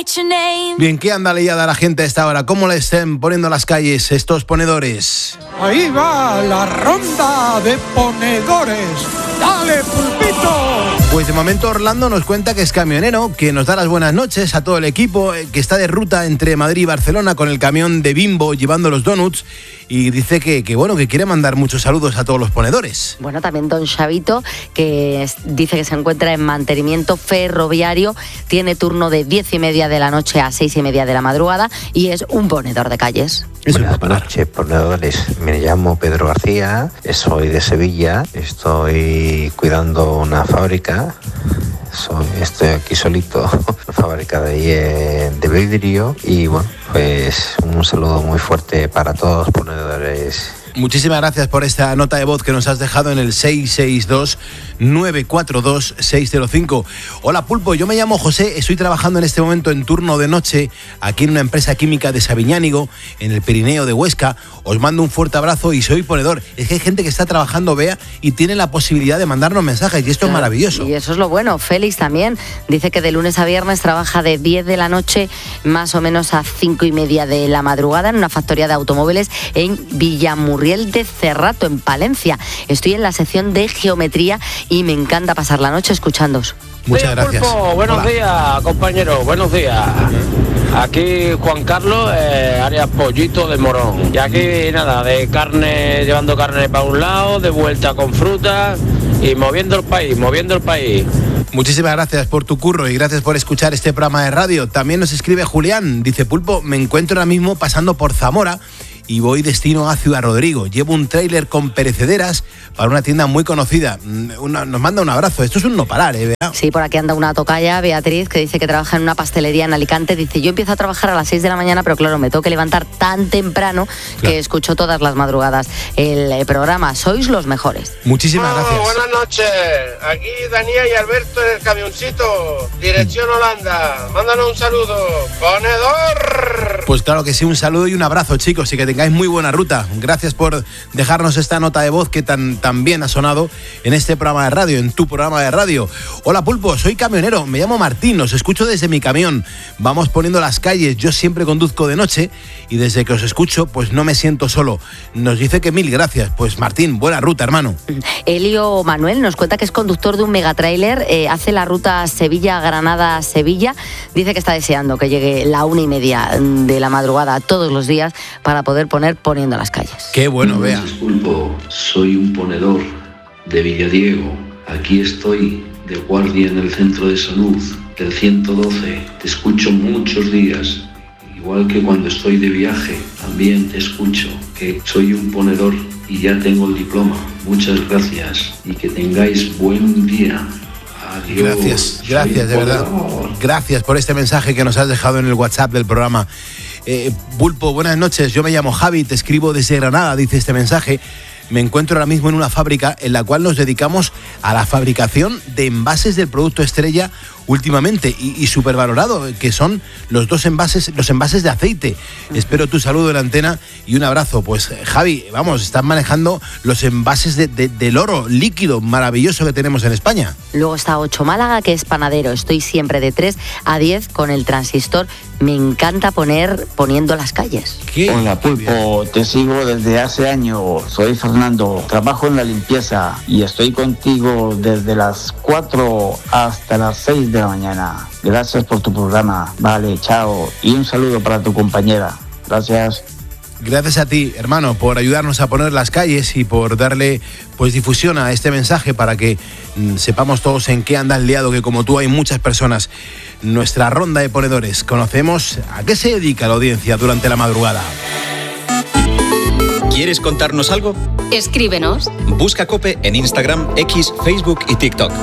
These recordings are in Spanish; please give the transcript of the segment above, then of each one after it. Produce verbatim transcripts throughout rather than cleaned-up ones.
Bien, ¿qué anda liada la gente a esta hora? ¿Cómo le estén poniendo las calles estos ponedores? Ahí va la ronda de ponedores. ¡Dale, Pulpito! Pues de momento Orlando nos cuenta que es camionero, que nos da las buenas noches a todo el equipo, que está de ruta entre Madrid y Barcelona con el camión de Bimbo llevando los donuts, y dice que, que bueno, que quiere mandar muchos saludos a todos los ponedores. Bueno, también don Xavito, que es, dice que se encuentra en mantenimiento ferroviario, tiene turno de diez y media de la noche a seis y media de la madrugada y es un ponedor de calles. Buenas noches, ponedores. Me llamo Pedro García, soy de Sevilla, estoy cuidando una fábrica. Soy, estoy aquí solito, fábrica de, de vidrio, y bueno, pues un saludo muy fuerte para todos los ponedores. Muchísimas gracias por esta nota de voz que nos has dejado en el seis seis dos, nueve cuatro dos, seis cero cinco. Hola Pulpo, yo me llamo José, estoy trabajando en este momento en turno de noche aquí en una empresa química de Sabiñánigo, en el Pirineo de Huesca. Os mando un fuerte abrazo y soy ponedor. Es que hay gente que está trabajando, Bea, y tiene la posibilidad de mandarnos mensajes, y esto claro, es maravilloso. Y eso es lo bueno. Félix también dice que de lunes a viernes trabaja de diez de la noche más o menos a cinco y media de la madrugada en una factoría de automóviles en Villamurriel de Cerrato, en Palencia. Estoy en la sección de geometría y me encanta pasar la noche escuchándoos. Muchas sí, gracias. Pulpo, buenos Hola. días, compañeros, buenos días. Aquí Juan Carlos, eh, área Pollito de Morón. Y aquí nada, de carne, llevando carne para un lado, de vuelta con fruta y moviendo el país, moviendo el país. Muchísimas gracias por tu curro y gracias por escuchar este programa de radio. También nos escribe Julián, dice Pulpo, me encuentro ahora mismo pasando por Zamora y voy destino a Ciudad Rodrigo. Llevo un tráiler con perecederas para una tienda muy conocida. Una, nos manda un abrazo. Esto es un no parar, ¿eh? Bea? Sí, por aquí anda una tocaya, Beatriz, que dice que trabaja en una pastelería en Alicante. Dice, yo empiezo a trabajar a las seis de la mañana, pero claro, me tengo que levantar tan temprano claro. que escucho todas las madrugadas el, el programa. Sois los mejores. Muchísimas gracias. Oh, buenas noches. Aquí Daniel y Alberto en el camioncito. Dirección Holanda. Mándanos un saludo. ¡Ponedor! Pues claro que sí, un saludo y un abrazo, chicos, y que tengáis muy buena ruta. Gracias por dejarnos esta nota de voz que tan, tan bien ha sonado en este programa de radio, en tu programa de radio. Hola Pulpo, soy camionero, me llamo Martín, os escucho desde mi camión. Vamos poniendo las calles, yo siempre conduzco de noche y desde que os escucho pues no me siento solo. Nos dice que mil gracias. Pues Martín, buena ruta, hermano. Elio Manuel nos cuenta que es conductor de un megatrailer, eh, hace la ruta Sevilla-Granada-Sevilla. Dice que está deseando que llegue la una y media de la madrugada todos los días para poder poner poniendo las calles. Qué bueno, Bea. Pulpo, soy un ponedor de Villadiego. Aquí estoy de guardia en el centro de salud del ciento doce. Te escucho muchos días. Igual que cuando estoy de viaje, también te escucho. Que soy un ponedor y ya tengo el diploma. Muchas gracias y que tengáis buen día. Adiós. Gracias, gracias, de verdad. Gracias por este mensaje que nos has dejado en el WhatsApp del programa. Eh, Pulpo, buenas noches, yo me llamo Javi, te escribo desde Granada, dice este mensaje. Me encuentro ahora mismo en una fábrica en la cual nos dedicamos a la fabricación de envases del producto estrella últimamente y, y supervalorado, que son los dos envases, los envases de aceite. Uh-huh. Espero tu saludo en la antena y un abrazo. Pues Javi, vamos, están manejando los envases de, de, del oro líquido maravilloso que tenemos en España. Luego está Ocho Málaga, que es panadero. Estoy siempre de tres a diez con el transistor. Me encanta poner poniendo las calles. ¿Qué? Hola Pulpo, te sigo desde hace años. Soy Fernando, trabajo en la limpieza y estoy contigo desde las cuatro hasta las seis de la mañana. Gracias por tu programa. Vale, chao. Y un saludo para tu compañera. Gracias. Gracias a ti, hermano, por ayudarnos a poner las calles y por darle pues difusión a este mensaje para que mm, sepamos todos en qué andas liado, que como tú hay muchas personas. Nuestra ronda de ponedores. Conocemos a qué se dedica la audiencia durante la madrugada. ¿Quieres contarnos algo? Escríbenos. Busca COPE en Instagram, X, Facebook y TikTok.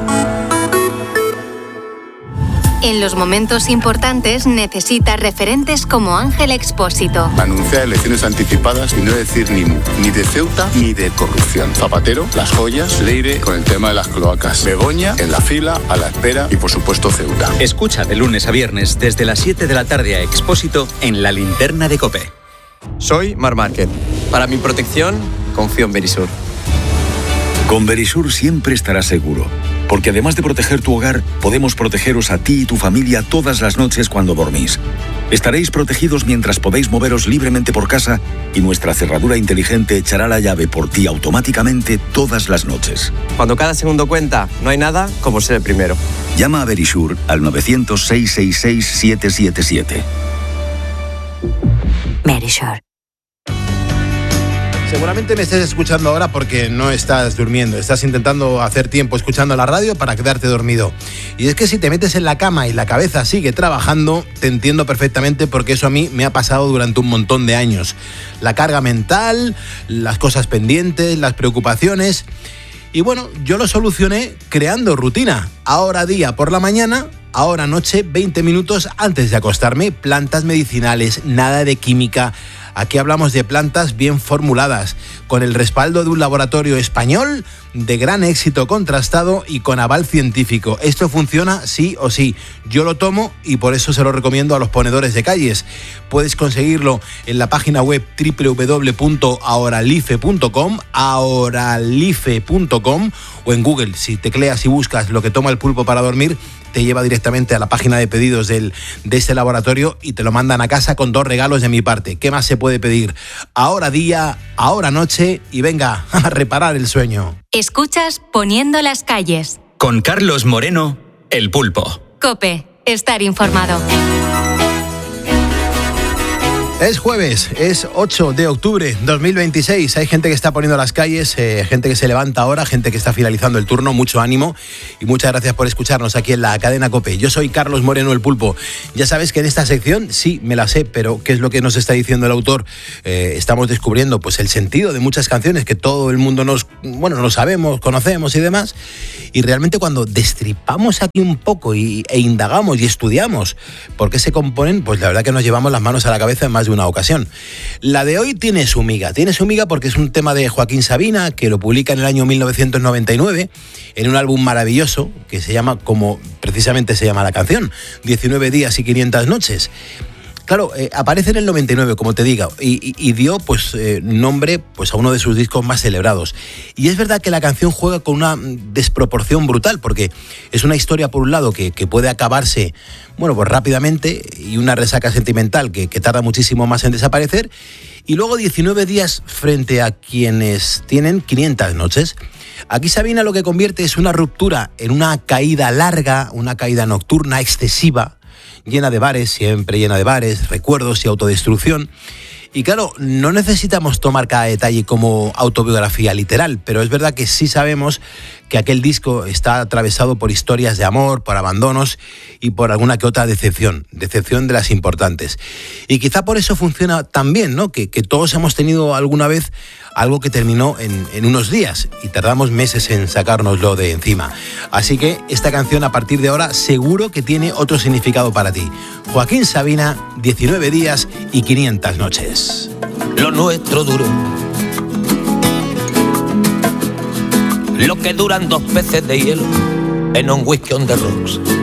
En los momentos importantes necesitas referentes como Ángel Expósito. Anunciar elecciones anticipadas y no decir ni mu, ni de Ceuta ni de corrupción. Zapatero, las joyas, Leire con el tema de las cloacas. Begoña en la fila, a la espera y por supuesto Ceuta. Escucha de lunes a viernes desde las siete de la tarde a Expósito en La Linterna de COPE. Soy Mar Márquez. Para mi protección, confío en Verisur. Con Verisur siempre estarás seguro. Porque además de proteger tu hogar, podemos protegeros a ti y tu familia todas las noches cuando dormís. Estaréis protegidos mientras podéis moveros libremente por casa y nuestra cerradura inteligente echará la llave por ti automáticamente todas las noches. Cuando cada segundo cuenta, no hay nada como ser el primero. Llama a Verisure al nueve cero cero, seis seis seis, siete siete siete. Verisure. Seguramente me estés escuchando ahora porque no estás durmiendo. Estás intentando hacer tiempo escuchando la radio para quedarte dormido. Y es que si te metes en la cama y la cabeza sigue trabajando, te entiendo perfectamente porque eso a mí me ha pasado durante un montón de años. La carga mental, las cosas pendientes, las preocupaciones. Y bueno, yo lo solucioné creando rutina. Ahora día por la mañana, ahora noche, veinte minutos antes de acostarme. Plantas medicinales, nada de química. Aquí hablamos de plantas bien formuladas, con el respaldo de un laboratorio español de gran éxito contrastado y con aval científico. Esto funciona sí o sí. Yo lo tomo y por eso se lo recomiendo a los ponedores de calles. Puedes conseguirlo en la página web doble u doble u doble u punto ahoralife punto com, ahoralife punto com, o en Google. Si tecleas y buscas lo que toma el pulpo para dormir, te lleva directamente a la página de pedidos del, de este laboratorio y te lo mandan a casa con dos regalos de mi parte. ¿Qué más se puede pedir? Ahora día, ahora noche y venga a reparar el sueño. Escuchas Poniendo las calles. Con Carlos Moreno, El Pulpo. COPE, estar informado. Es jueves, es ocho de octubre de dos mil veintiséis. Hay gente que está poniendo las calles, eh, gente que se levanta ahora, gente que está finalizando el turno. Mucho ánimo y muchas gracias por escucharnos aquí en la cadena COPE. Yo soy Carlos Moreno, El Pulpo. Ya sabes que en esta sección, sí, me la sé, pero ¿qué es lo que nos está diciendo el autor? Eh, estamos descubriendo pues el sentido de muchas canciones que todo el mundo nos, bueno, no sabemos, conocemos y demás. Y realmente cuando destripamos aquí un poco y, e indagamos y estudiamos por qué se componen, pues la verdad que nos llevamos las manos a la cabeza en más de una ocasión. La de hoy tiene su miga, tiene su miga porque es un tema de Joaquín Sabina que lo publica en el año mil novecientos noventa y nueve en un álbum maravilloso que se llama, como precisamente se llama la canción, diecinueve días y quinientas noches. Claro, eh, aparece en el noventa y nueve, como te digo, y, y, y dio pues eh, nombre pues, a uno de sus discos más celebrados. Y es verdad que la canción juega con una desproporción brutal, porque es una historia, por un lado, que, que puede acabarse bueno, pues rápidamente, y una resaca sentimental que, que tarda muchísimo más en desaparecer, y luego diecinueve días frente a quienes tienen quinientas noches. Aquí Sabina lo que convierte es una ruptura en una caída larga, una caída nocturna excesiva, llena de bares, siempre llena de bares, recuerdos y autodestrucción. Y claro, no necesitamos tomar cada detalle como autobiografía literal, pero es verdad que sí sabemos que aquel disco está atravesado por historias de amor, por abandonos y por alguna que otra decepción, decepción de las importantes. Y quizá por eso funciona tan bien, ¿no? Que, que todos hemos tenido alguna vez algo que terminó en, en unos días y tardamos meses en sacárnoslo de encima. Así que esta canción a partir de ahora seguro que tiene otro significado para ti. Joaquín Sabina, diecinueve días y quinientas noches. Lo nuestro duró lo que duran dos peces de hielo en un whisky on the rocks.